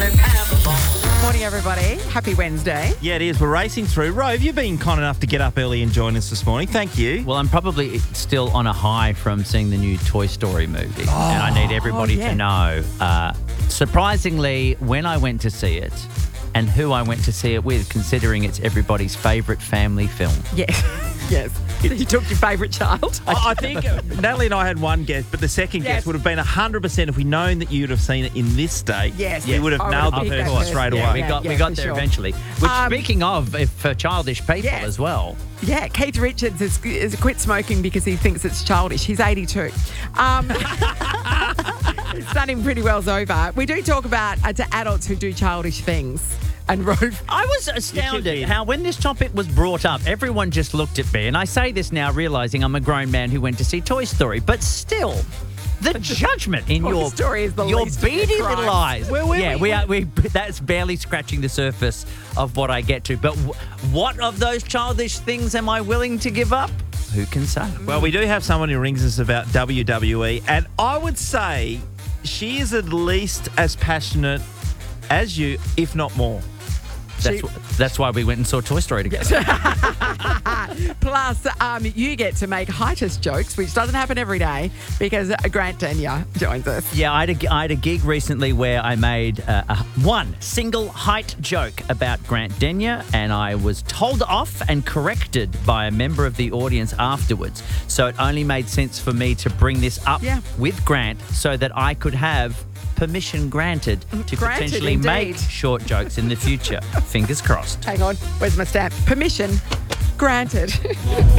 Morning, everybody. Happy Wednesday. Yeah, it is. We're racing through. Rove, you've been kind enough to get up early and join us this morning. Thank you. Well, I'm probably still on a high from seeing the new Toy Story movie. And I need everybody to know, surprisingly, when I went to see it and who I went to see it with, considering it's everybody's favourite family film. Yes. Yes. You took your favourite child. I think Natalie and I had one guess, but the second guess would have been 100% if we'd known that you'd have seen it in this state. Yes. You would have nailed the picked that person straight person. away. We got there for sure. eventually. Which, speaking of, for childish people as well. Yeah, Keith Richards has quit smoking because he thinks it's childish. He's 82. Studying pretty well's over. We do talk about to adults who do childish things. And Rove. I was astounded how when this topic was brought up, everyone just looked at me. And I say this now realising I'm a grown man who went to see Toy Story. But still, the judgment in Toy your Story is the your least of your beady crimes. little eyes. Well, we that's barely scratching the surface of what I get to. But what of those childish things am I willing to give up? Who can say? Well, we do have someone who rings us about WWE, and I would say she is at least as passionate as you, if not more. That's why we went and saw Toy Story together. Plus, you get to make heightest jokes, which doesn't happen every day because Grant Denyer joins us. Yeah, I had a gig recently where I made one single height joke about Grant Denyer, and I was told off and corrected by a member of the audience afterwards. So it only made sense for me to bring this up with Grant so that I could have permission granted to potentially make short jokes in the future. Fingers crossed. Hang on, where's my stamp? Permission granted.